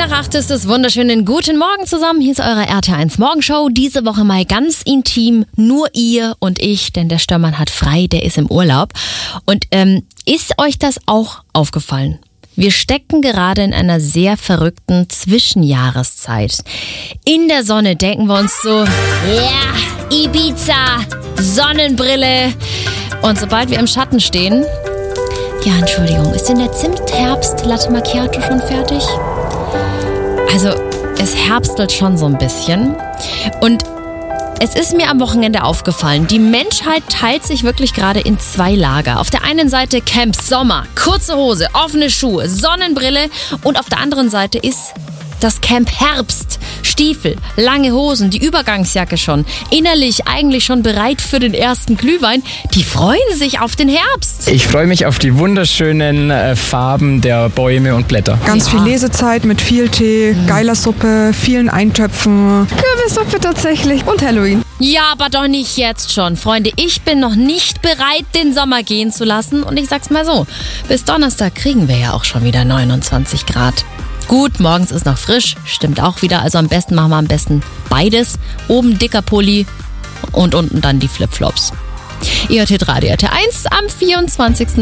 7:08 ist es. Wunderschönen guten Morgen zusammen. Hier ist eure RT1 Morgenshow. Diese Woche mal ganz intim. Nur ihr und ich, denn der Störmann hat frei, der ist im Urlaub. Und ist euch das auch aufgefallen? Wir stecken gerade in einer sehr verrückten Zwischenjahreszeit. In der Sonne denken wir uns so, ja, Ibiza, Sonnenbrille. Und sobald wir im Schatten stehen, ja, Entschuldigung, ist denn der Zimtherbst Latte Macchiato schon fertig? Also, es herbstelt schon so ein bisschen. Und es ist mir am Wochenende aufgefallen, die Menschheit teilt sich wirklich gerade in zwei Lager. Auf der einen Seite Camp Sommer, kurze Hose, offene Schuhe, Sonnenbrille. Und auf der anderen Seite ist das Camp Herbst, Stiefel, lange Hosen, die Übergangsjacke schon. Innerlich eigentlich schon bereit für den ersten Glühwein. Die freuen sich auf den Herbst. Ich freue mich auf die wunderschönen Farben der Bäume und Blätter. Ganz viel Lesezeit mit viel Tee, geiler Suppe, vielen Eintöpfen. Kürbissuppe tatsächlich und Halloween. Ja, aber doch nicht jetzt schon. Freunde, ich bin noch nicht bereit, den Sommer gehen zu lassen. Und ich sag's mal so, bis Donnerstag kriegen wir ja auch schon wieder 29 Grad. Gut, morgens ist noch frisch, stimmt auch wieder. Also am besten machen wir beides. Oben dicker Pulli und unten dann die Flipflops. Ihr hört Radio RT1 am 24.